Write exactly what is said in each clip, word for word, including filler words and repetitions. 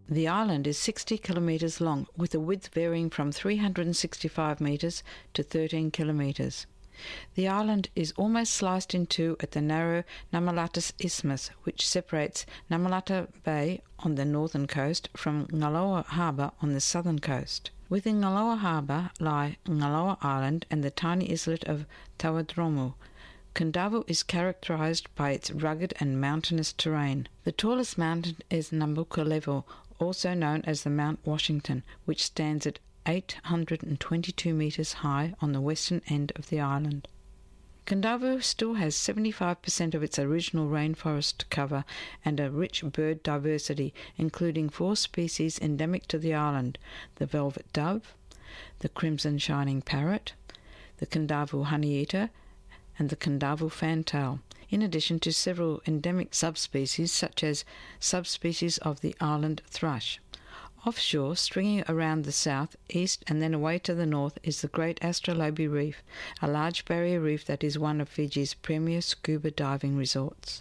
The island is sixty kilometres long, with a width varying from three hundred sixty-five metres to thirteen kilometres. The island is almost sliced in two at the narrow Namalatas Isthmus, which separates Namalata Bay on the northern coast from Ngaloa Harbour on the southern coast. Within Ngaloa Harbour lie Ngaloa Island and the tiny islet of Tawadromu. Kundavoo is characterised by its rugged and mountainous terrain. The tallest mountain is Nambucca Level, also known as the Mount Washington, which stands at eight hundred twenty-two metres high on the western end of the island. Kundavoo still has seventy-five percent of its original rainforest to cover and a rich bird diversity, including four species endemic to the island: the velvet dove, the crimson shining parrot, the Kundavoo honeyeater, and the Kundavoo fantail, in addition to several endemic subspecies such as subspecies of the island thrush. Offshore, stringing around the south, east and then away to the north, is the Great Astrolabe Reef, a large barrier reef that is one of Fiji's premier scuba diving resorts.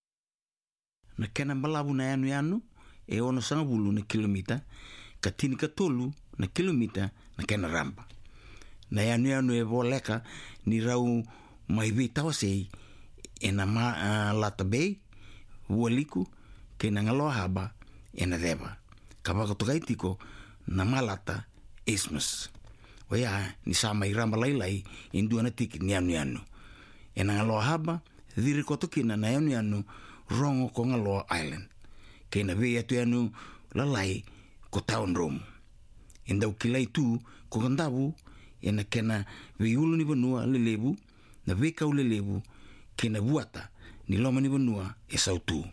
Na kena malabu na yanu yanu, e ono sanga bulu na kilomita, katini katolu na kilomita na kena ramba. Na yanu yanu e voleka ni rau maiwi tawasei e na ma uh, Lata Bay, Ualiku, ke na Ngaloa Harbour e na Deba. Kabaka tukaitiko na Malata Isthmus. Waya ni sama iramba lailai indua na tiki ni anu anu. E na Ngaloa Harbour, dhiri kotokina na anu anu rongo ko Ngaloa Island. Ke na vei atu anu lalai ko taon Rome. Inda ukilai tu ko Kundavoo e na kena vei ulu ni vanua lelebu, na vei kau lelebu, ke na vuata ni loma ni vanua e sautu.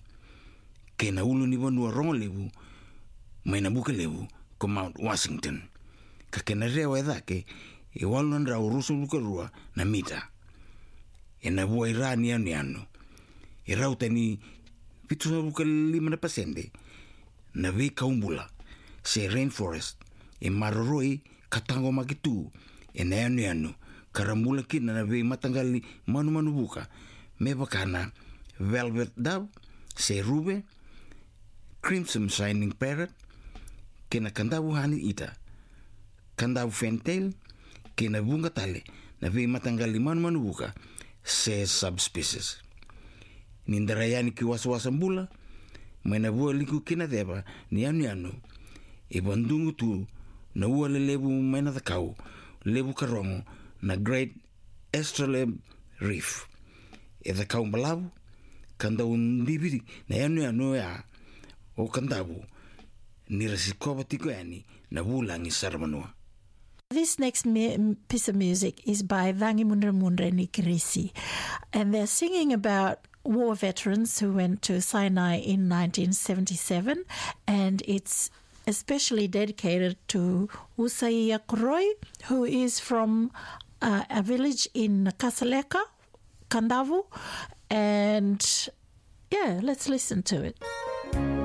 Ke na ulu ni vanua rongo lebu, mai na buka lebu ko Mount Washington. Ka kena reo e dhake e walu nandra urusu luka rua na mita. E na bua i rā ni anu anu. E rauta ni pitu na buka lima na pasende na vei kaumbula se rainforest e maroroi katango makitu e na anu anu karamula kina na vei matangali manu manu buka me bakana velvet dove, se rube, crimson shining parrot, kena Kundavoo honeyeater, Kundavoo fantail, kena bunga tale na vei matangali manu manu buka se subspecies. Nindarayani ki wasa-wasa mbula, mai na vua liku kina Deba ni anu anu, e bandungu tu na ua le lebu mai na takau, lebu karongo na Great Astrolabe Reef. E takau malabu, Kundavoo ndibiri na anu anu ya o Kundavoo ni rasikoba tiko yani na wulangi saramanua. This next me- piece of music is by Vangimundra Mundre Kirisi, and they're singing about war veterans who went to Sinai in nineteen seventy-seven, and it's especially dedicated to Usaiya Koroi, who is from uh, a village in Kasaleka, Kundavoo, and yeah, let's listen to it.